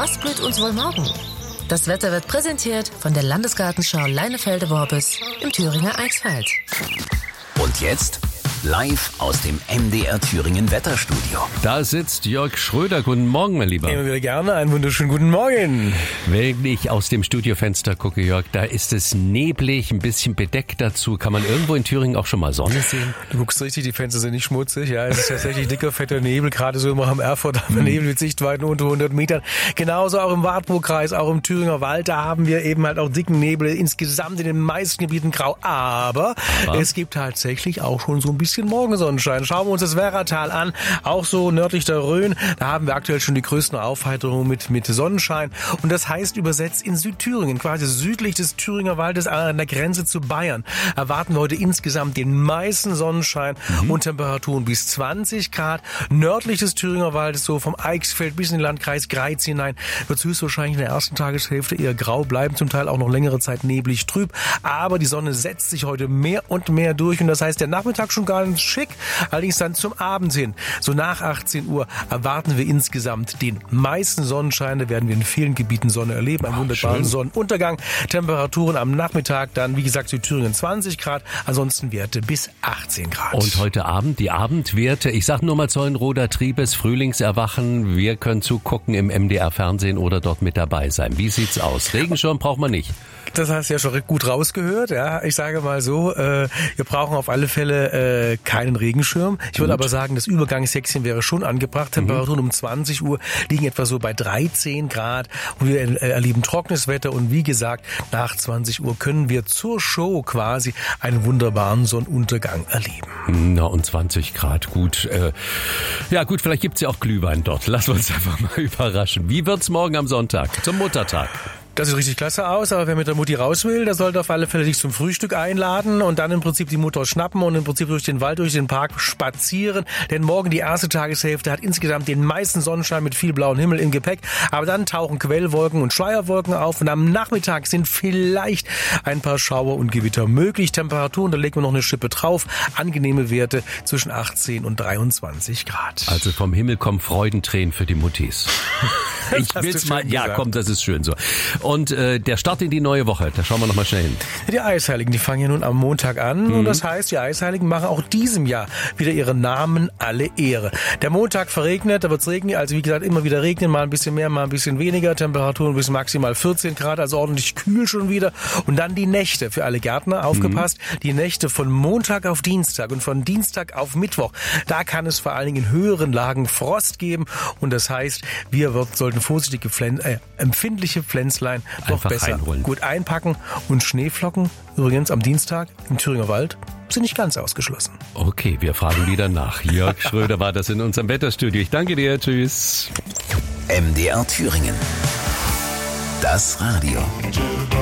Was blüht uns wohl morgen? Das Wetter wird präsentiert von der Landesgartenschau Leinefelde-Worbis im Thüringer Eichsfeld. Und jetzt live aus dem MDR Thüringen Wetterstudio. Da sitzt Jörg Schröder. Guten Morgen, mein Lieber. Immer wieder gerne. Einen wunderschönen guten Morgen. Wenn ich aus dem Studiofenster gucke, Jörg, da ist es neblig, ein bisschen bedeckt dazu. Kann man irgendwo in Thüringen auch schon mal Sonne sehen? Du guckst richtig, die Fenster sind nicht schmutzig. Ja, es ist tatsächlich dicker, fetter Nebel. Gerade so immer am Erfurt haben wir Nebel mit Sichtweiten unter 100 Metern. Genauso auch im Wartburgkreis, auch im Thüringer Wald. Da haben wir eben halt auch dicken Nebel. Insgesamt in den meisten Gebieten grau. Aber es gibt tatsächlich auch schon so ein bisschen Morgensonnenschein. Schauen wir uns das Werratal an. Auch so nördlich der Rhön. Da haben wir aktuell schon die größten Aufheiterungen mit Sonnenschein. Und das heißt übersetzt in Südthüringen, quasi südlich des Thüringer Waldes an der Grenze zu Bayern, erwarten wir heute insgesamt den meisten Sonnenschein und Temperaturen bis 20 Grad. Nördlich des Thüringer Waldes, so vom Eichsfeld bis in den Landkreis Greiz hinein, wird es höchstwahrscheinlich in der ersten Tageshälfte eher grau bleiben, zum Teil auch noch längere Zeit neblig trüb. Aber die Sonne setzt sich heute mehr und mehr durch und das heißt, der Nachmittag schon ganz schick. Allerdings dann zum Abend hin, so nach 18 Uhr, erwarten wir insgesamt den meisten Sonnenschein. Da werden wir in vielen Gebieten Sonne erleben, einen wunderbaren Sonnenuntergang. Temperaturen am Nachmittag dann, wie gesagt, Südthüringen 20 Grad, ansonsten Werte bis 18 Grad. Und heute Abend die Abendwerte, ich sag nur mal Zeulenroder Triebes, Frühlingserwachen. Wir können zugucken im MDR-Fernsehen oder dort mit dabei sein. Wie sieht's aus? Regenschirm braucht man nicht. Das hast du ja schon gut rausgehört. Ja, ich sage mal so, wir brauchen auf alle Fälle keinen Regenschirm. Ich würde aber sagen, das Übergangsjäckchen wäre schon angebracht. Temperaturen um 20 Uhr liegen etwa so bei 13 Grad und wir erleben trockenes Wetter und wie gesagt, nach 20 Uhr können wir zur Show quasi einen wunderbaren Sonnenuntergang erleben. Na, und 20 Grad, gut. Ja gut, vielleicht gibt's ja auch Glühwein dort. Lass uns einfach mal überraschen. Wie wird's morgen am Sonntag, zum Muttertag? Das sieht richtig klasse aus, aber wer mit der Mutti raus will, der sollte auf alle Fälle sich zum Frühstück einladen und dann im Prinzip die Mutter schnappen und im Prinzip durch den Wald, durch den Park spazieren. Denn morgen die erste Tageshälfte hat insgesamt den meisten Sonnenschein mit viel blauen Himmel im Gepäck. Aber dann tauchen Quellwolken und Schleierwolken auf und am Nachmittag sind vielleicht ein paar Schauer und Gewitter möglich. Temperaturen, da legen wir noch eine Schippe drauf. Angenehme Werte zwischen 18 und 23 Grad. Also vom Himmel kommen Freudentränen für die Muttis. Ich will's mal, ja gesagt. Komm, das ist schön so. Und der Start in die neue Woche, da schauen wir noch mal schnell hin. Die Eisheiligen, die fangen ja nun am Montag an und das heißt, die Eisheiligen machen auch diesem Jahr wieder ihren Namen alle Ehre. Der Montag verregnet, da wird's regnen, also wie gesagt immer wieder regnen, mal ein bisschen mehr, mal ein bisschen weniger, Temperaturen bis maximal 14 Grad, also ordentlich kühl schon wieder. Und dann die Nächte, für alle Gärtner, aufgepasst, die Nächte von Montag auf Dienstag und von Dienstag auf Mittwoch, da kann es vor allen Dingen in höheren Lagen Frost geben und das heißt, wir sollten vorsichtige empfindliche Pflänzlein doch einfach besser einholen. gut einpacken und Schneeflocken, übrigens am Dienstag im Thüringer Wald, sind nicht ganz ausgeschlossen. Okay, wir fragen wieder nach. Jörg Schröder war das in unserem Wetterstudio. Ich danke dir, tschüss. MDR Thüringen. Das Radio.